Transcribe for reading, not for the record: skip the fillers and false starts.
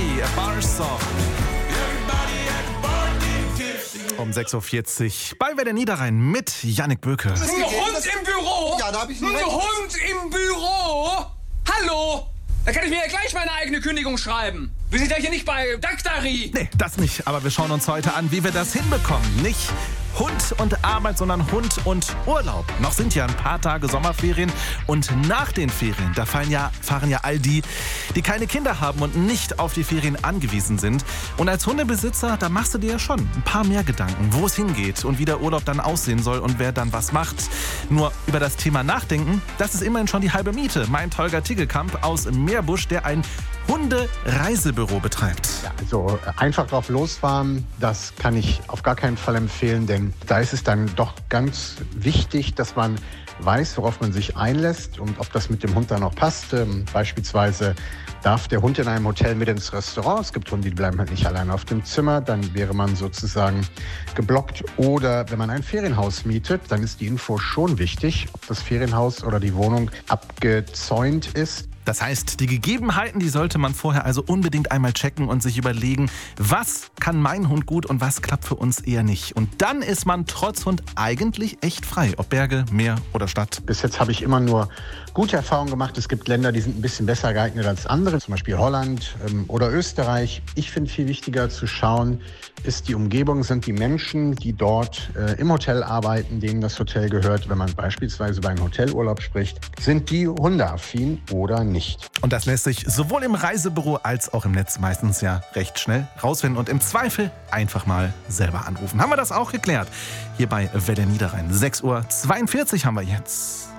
Everybody, a Bar Song. Um 6.40 Uhr bei Werder Niederrhein mit Jannik Böke. Ein Hund im Büro? Ja, da hab ich Ein Hund im Büro? Hallo? Da kann ich mir ja gleich meine eigene Kündigung schreiben. Wir sind ja hier nicht bei Daktari. Nee, das nicht. Aber wir schauen uns heute an, wie wir das hinbekommen. Nicht Hund und Arbeit, sondern Hund und Urlaub. Noch sind ja ein paar Tage Sommerferien. Und nach den Ferien, da fahren ja all die keine Kinder haben und nicht auf die Ferien angewiesen sind. Und als Hundebesitzer, da machst du dir ja schon ein paar mehr Gedanken, wo es hingeht und wie der Urlaub dann aussehen soll und wer dann was macht. Nur über das Thema nachdenken, das ist immerhin schon die halbe Miete. Meint Holger Tiggelkamp aus Meerbusch, der ein Hundereisebüro betreibt. Ja, also einfach drauf losfahren, das kann ich auf gar keinen Fall empfehlen, denn da ist es dann doch ganz wichtig, dass man weiß, worauf man sich einlässt und ob das mit dem Hund dann auch passt. Beispielsweise darf der Hund in einem Hotel mit ins Restaurant. Es gibt Hunde, die bleiben halt nicht alleine auf dem Zimmer. Dann wäre man sozusagen geblockt. Oder wenn man ein Ferienhaus mietet, dann ist die Info schon wichtig, ob das Ferienhaus oder die Wohnung abgezäunt ist. Das heißt, die Gegebenheiten, die sollte man vorher also unbedingt einmal checken und sich überlegen, was kann mein Hund gut und was klappt für uns eher nicht. Und dann ist man trotz Hund eigentlich echt frei, ob Berge, Meer oder Stadt. Bis jetzt habe ich immer nur gute Erfahrungen gemacht. Es gibt Länder, die sind ein bisschen besser geeignet als andere, zum Beispiel Holland oder Österreich. Ich finde viel wichtiger zu schauen, ist die Umgebung, sind die Menschen, die dort im Hotel arbeiten, denen das Hotel gehört. Wenn man beispielsweise bei einem Hotelurlaub spricht, sind die hundeaffin oder nicht. Und das lässt sich sowohl im Reisebüro als auch im Netz meistens ja recht schnell rausfinden und im Zweifel einfach mal selber anrufen. Haben wir das auch geklärt? Hier bei Werder Niederrhein. 6.42 Uhr haben wir jetzt.